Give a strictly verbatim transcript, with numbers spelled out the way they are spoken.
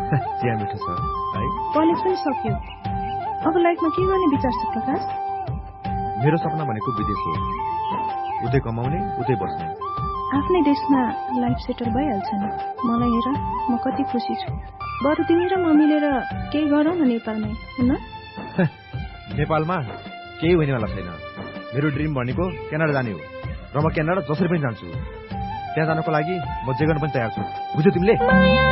चिया मिठो छ है। कलेज पनि सक्यो, अब लाइफमा के गर्ने विचार छ प्रकाश? मेरो सपना भनेको विदेश हो, उतै कमाउने उतै बस्ने। आफ्नै देशमा लाइफ सेटल भइहाल्छ नि। मलाई हेर, म कति खुसी छु। बरु तिमी र म मिलेर केही गरौँ न नेपालमै, हुन? नेपालमा केही हुनेवाला छैन। मेरो ड्रिम भनेको क्यानाडा जाने हो र म क्यानाडा जसरी पनि जान्छु। त्यहाँ जानको लागि म जे गर्न पनि तयार छु। बुझ्यौ तिमीले?